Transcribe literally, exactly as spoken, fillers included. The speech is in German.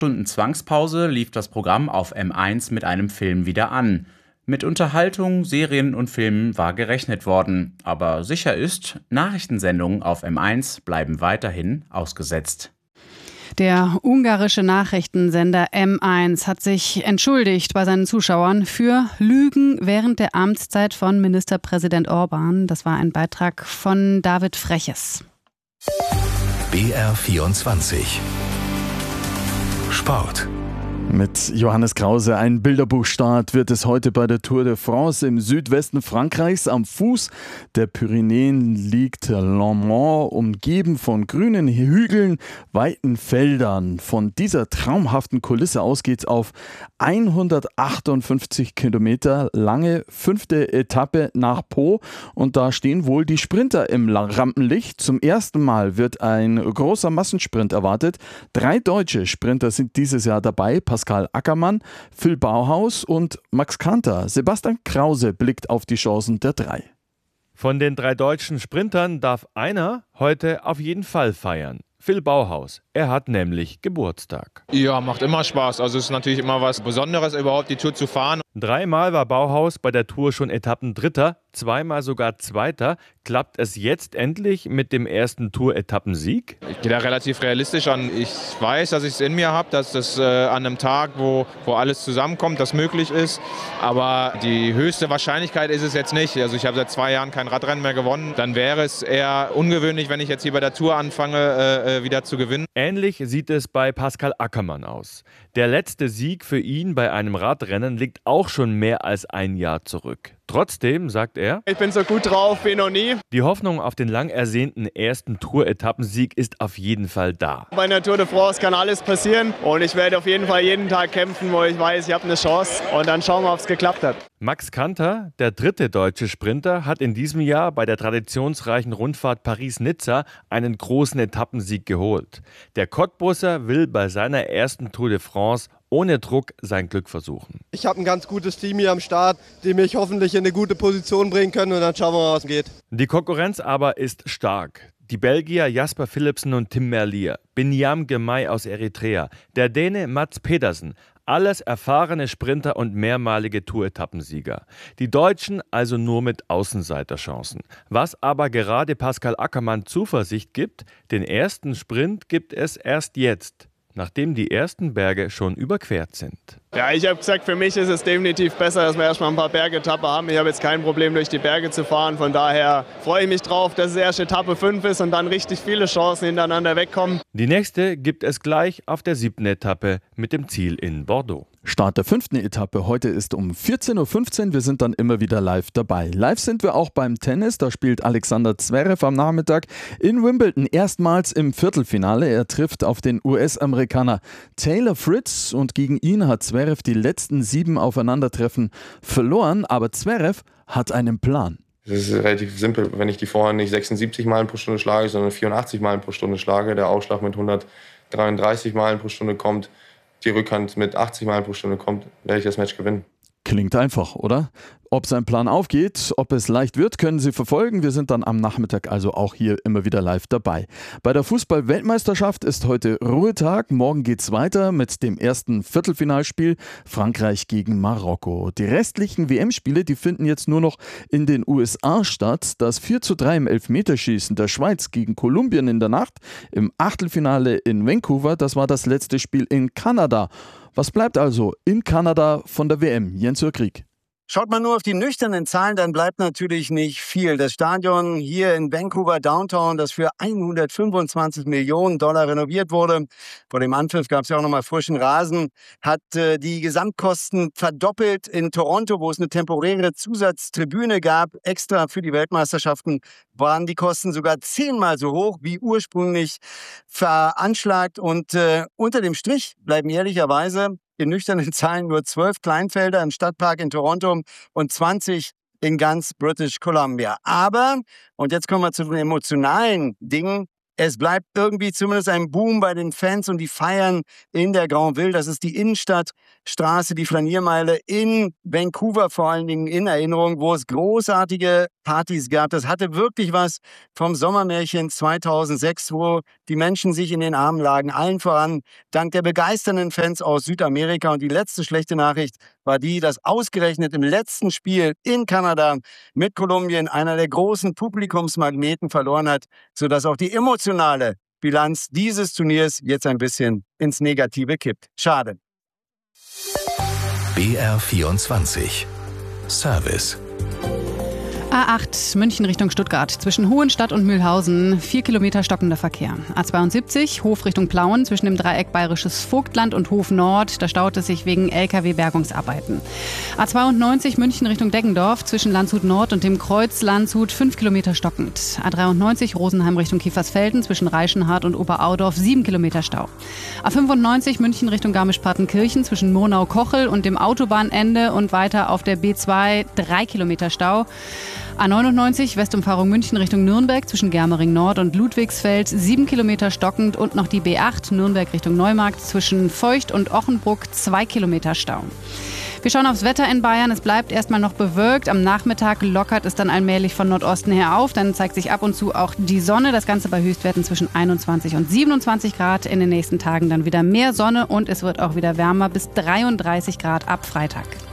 Stunden Zwangspause lief das Programm auf M eins mit einem Film wieder an. Mit Unterhaltung, Serien und Filmen war gerechnet worden. Aber sicher ist, Nachrichtensendungen auf M eins bleiben weiterhin ausgesetzt. Der ungarische Nachrichtensender M eins hat sich entschuldigt bei seinen Zuschauern für Lügen während der Amtszeit von Ministerpräsident Orbán. Das war ein Beitrag von David Freches. B R vierundzwanzig Sport. Mit Johannes Krause, ein Bilderbuchstart wird es heute bei der Tour de France im Südwesten Frankreichs. Am Fuß der Pyrenäen liegt Le Mans, umgeben von grünen Hügeln, weiten Feldern. Von dieser traumhaften Kulisse aus geht's auf hundertachtundfünfzig Kilometer lange fünfte Etappe nach Po. Und da stehen wohl die Sprinter im Rampenlicht. Zum ersten Mal wird ein großer Massensprint erwartet. Drei deutsche Sprinter sind dieses Jahr dabei. Pascal Ackermann, Phil Bauhaus und Max Kanter. Sebastian Krause blickt auf die Chancen der drei. Von den drei deutschen Sprintern darf einer heute auf jeden Fall feiern. Phil Bauhaus. Er hat nämlich Geburtstag. Ja, macht immer Spaß. Also es ist natürlich immer was Besonderes, überhaupt die Tour zu fahren. Dreimal war Bauhaus bei der Tour schon Etappendritter, zweimal sogar Zweiter. Klappt es jetzt endlich mit dem ersten Tour-Etappensieg? Ich gehe da relativ realistisch an. Ich weiß, dass ich es in mir habe, dass das äh, an einem Tag, wo, wo alles zusammenkommt, das möglich ist. Aber die höchste Wahrscheinlichkeit ist es jetzt nicht. Also ich habe seit zwei Jahren kein Radrennen mehr gewonnen. Dann wäre es eher ungewöhnlich, wenn ich jetzt hier bei der Tour anfange, äh, wieder zu gewinnen. Ähnlich sieht es bei Pascal Ackermann aus. Der letzte Sieg für ihn bei einem Radrennen liegt auch schon mehr als ein Jahr zurück. Trotzdem, sagt er, ich bin so gut drauf wie noch nie. Die Hoffnung auf den lang ersehnten ersten Tour-Etappensieg ist auf jeden Fall da. Bei einer Tour de France kann alles passieren und ich werde auf jeden Fall jeden Tag kämpfen, wo ich weiß, ich habe eine Chance und dann schauen wir, ob es geklappt hat. Max Kanter, der dritte deutsche Sprinter, hat in diesem Jahr bei der traditionsreichen Rundfahrt Paris-Nizza einen großen Etappensieg geholt. Der Cottbusser will bei seiner ersten Tour de France ohne Druck sein Glück versuchen. Ich habe ein ganz gutes Team hier am Start, die mich hoffentlich in eine gute Position bringen können und dann schauen wir mal, was geht. Die Konkurrenz aber ist stark. Die Belgier Jasper Philipsen und Tim Merlier, Binyam Girmay aus Eritrea, der Däne Mats Pedersen, alles erfahrene Sprinter und mehrmalige Tour-Etappensieger. Die Deutschen also nur mit Außenseiterchancen. Was aber gerade Pascal Ackermann Zuversicht gibt, den ersten Sprint gibt es erst jetzt, nachdem die ersten Berge schon überquert sind. Ja, ich habe gesagt, für mich ist es definitiv besser, dass wir erstmal ein paar Bergetappen haben. Ich habe jetzt kein Problem, durch die Berge zu fahren. Von daher freue ich mich drauf, dass es erst Etappe fünf ist und dann richtig viele Chancen hintereinander wegkommen. Die nächste gibt es gleich auf der siebten Etappe mit dem Ziel in Bordeaux. Start der fünften Etappe heute ist um vierzehn Uhr fünfzehn. Wir sind dann immer wieder live dabei. Live sind wir auch beim Tennis. Da spielt Alexander Zverev am Nachmittag in Wimbledon erstmals im Viertelfinale. Er trifft auf den U S-Amerikaner Taylor Fritz und gegen ihn hat Zverev die letzten sieben Aufeinandertreffen verloren. Aber Zverev hat einen Plan. Es ist relativ simpel. Wenn ich die Vorhand nicht sechsundsiebzig Meilen pro Stunde schlage, sondern vierundachtzig Meilen pro Stunde schlage, der Aufschlag mit hundertdreiunddreißig Meilen pro Stunde kommt, die Rückhand mit achtzig Meilen pro Stunde kommt, werde ich das Match gewinnen. Klingt einfach, oder? Ob sein Plan aufgeht, ob es leicht wird, können Sie verfolgen. Wir sind dann am Nachmittag also auch hier immer wieder live dabei. Bei der Fußball-Weltmeisterschaft ist heute Ruhetag. Morgen geht's weiter mit dem ersten Viertelfinalspiel Frankreich gegen Marokko. Die restlichen W M-Spiele, die finden jetzt nur noch in den U S A statt. Das vier zu drei im Elfmeterschießen der Schweiz gegen Kolumbien in der Nacht, im Achtelfinale in Vancouver, das war das letzte Spiel in Kanada. Was bleibt also in Kanada von der W M? Jens Krieg. Schaut man nur auf die nüchternen Zahlen, dann bleibt natürlich nicht viel. Das Stadion hier in Vancouver Downtown, das für hundertfünfundzwanzig Millionen Dollar renoviert wurde, vor dem Anpfiff gab es ja auch nochmal frischen Rasen, hat äh, die Gesamtkosten verdoppelt. In Toronto, wo es eine temporäre Zusatztribüne gab, extra für die Weltmeisterschaften, waren die Kosten sogar zehnmal so hoch wie ursprünglich veranschlagt. Und äh, unter dem Strich bleiben ehrlicherweise in nüchternen Zahlen nur zwölf Kleinfelder im Stadtpark in Toronto und zwanzig in ganz British Columbia. Aber, und jetzt kommen wir zu den emotionalen Dingen, Es bleibt irgendwie zumindest ein Boom bei den Fans und die feiern in der Granville. Das ist die Innenstadtstraße, die Flaniermeile in Vancouver vor allen Dingen in Erinnerung, wo es großartige Partys gab. Das hatte wirklich was vom Sommermärchen zweitausendsechs, wo die Menschen sich in den Armen lagen. Allen voran dank der begeisternden Fans aus Südamerika. Und die letzte schlechte Nachricht war die, dass ausgerechnet im letzten Spiel in Kanada mit Kolumbien einer der großen Publikumsmagneten verloren hat, sodass auch die emotionale Bilanz dieses Turniers jetzt ein bisschen ins Negative kippt. Schade. B R vierundzwanzig Service. A acht München Richtung Stuttgart zwischen Hohenstadt und Mühlhausen, vier Kilometer stockender Verkehr. A zweiundsiebzig Hof Richtung Plauen zwischen dem Dreieck Bayerisches Vogtland und Hof Nord, da staut es sich wegen L K W-Bergungsarbeiten. A zweiundneunzig München Richtung Deggendorf zwischen Landshut Nord und dem Kreuz Landshut, fünf Kilometer stockend. A dreiundneunzig Rosenheim Richtung Kiefersfelden zwischen Reichenhard und Oberaudorf, sieben Kilometer Stau. A fünfundneunzig München Richtung Garmisch-Partenkirchen zwischen Murnau-Kochel und dem Autobahnende und weiter auf der B zwei, drei Kilometer Stau. A neunundneunzig Westumfahrung München Richtung Nürnberg zwischen Germering Nord und Ludwigsfeld, sieben Kilometer stockend und noch die B acht Nürnberg Richtung Neumarkt zwischen Feucht und Ochenbruck, zwei Kilometer Stau. Wir schauen aufs Wetter in Bayern. Es bleibt erstmal noch bewölkt. Am Nachmittag lockert es dann allmählich von Nordosten her auf. Dann zeigt sich ab und zu auch die Sonne. Das Ganze bei Höchstwerten zwischen einundzwanzig und siebenundzwanzig Grad. In den nächsten Tagen dann wieder mehr Sonne und es wird auch wieder wärmer bis dreiunddreißig Grad ab Freitag.